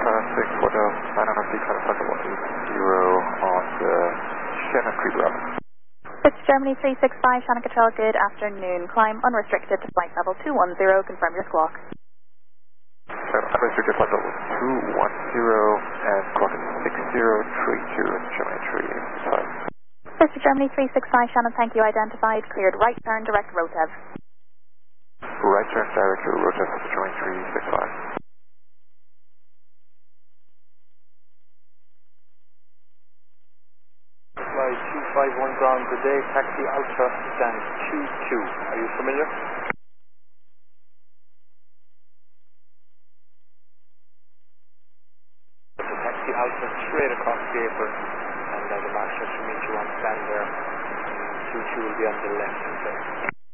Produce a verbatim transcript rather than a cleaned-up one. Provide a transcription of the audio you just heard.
Alpha six Hotel, nine hundred feet, climb flight one eight zero on the Shannon Creek route. It's Germany three six five, Shannon Control, good afternoon. Climb unrestricted to flight level two one zero, confirm your squawk. So, unrestricted flight level two one zero and clock is six zero three two in Germany three six five. This is Germany three six five, Shannon, thank you, identified, cleared right turn, direct rotev. Right turn direct to Rotev for Germany three six five. Fly two five one ground, good day, taxi Alpha stand two two. Are you familiar?